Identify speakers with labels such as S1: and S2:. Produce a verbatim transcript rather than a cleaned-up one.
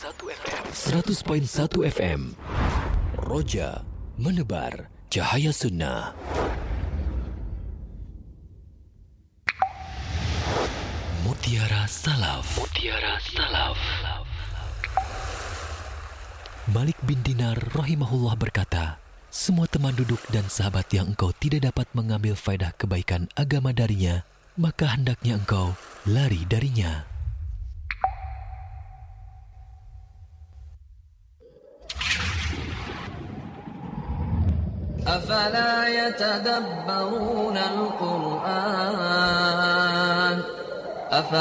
S1: seratus perpuluhan satu F M. Roja menebar cahaya sunnah. Mutiara Salaf. Mutiara Salaf. Malik bin Dinar rahimahullah berkata, semua teman duduk dan sahabat yang engkau tidak dapat mengambil faedah kebaikan agama darinya, maka hendaknya engkau lari darinya.
S2: أفلا يتدبرون القرآن